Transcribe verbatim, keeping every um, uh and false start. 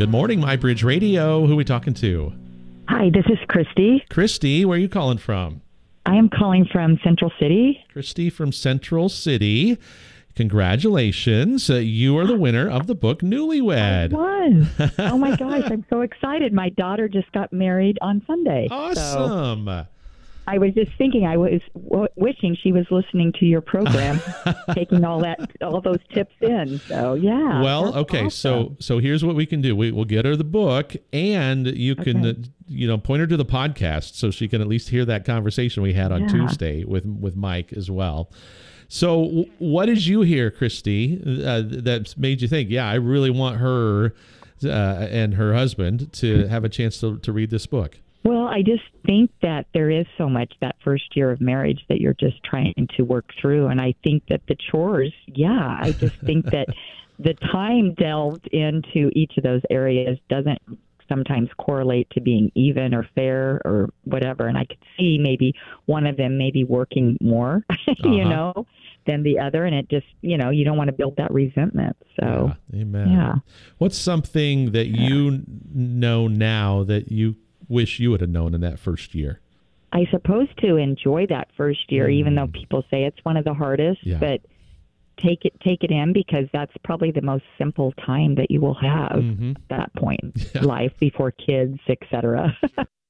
Good morning, MyBridge Radio. Who are we talking to? Hi, this is Christy. Christy, where are you calling from? I am calling from Central City. Christy from Central City. Congratulations. Uh, you are the winner of the book Newlywed. I was. Oh my gosh, I'm so excited. My daughter just got married on Sunday. Awesome. So I was just thinking, I was w- wishing she was listening to your program, taking all that, all those tips in. So yeah. Well, okay. Awesome. So, so here's what we can do. We, we'll get her the book, and you can, Okay. uh, you know, point her to the podcast so she can at least hear that conversation we had on Yeah. Tuesday with with Mike as well. So, w- what did you hear, Christy, uh, that made you think, yeah, I really want her uh, and her husband to have a chance to to read this book? Well, I just think that there is so much that first year of marriage that you're just trying to work through. And I think that the chores, yeah, I just think that the time delved into each of those areas doesn't sometimes correlate to being even or fair or whatever. And I could see maybe one of them maybe working more, you Uh-huh. know, than the other. And it just, you know, you don't want to build that resentment. So, Yeah, amen. yeah. What's something that you know now that you wish you would have known in that first year? I suppose to enjoy that first year, Mm. even though people say it's one of the hardest, Yeah. but take it take it in because that's probably the most simple time that you will have Mhm. at that point Yeah. in life before kids, et cetera.